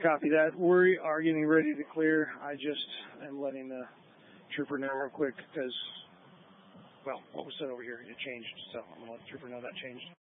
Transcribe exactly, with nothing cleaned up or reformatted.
Copy that. We are getting ready to clear. I just am letting the trooper know real quick because, well, what was said over here, it changed. So I'm going to let the trooper know that changed.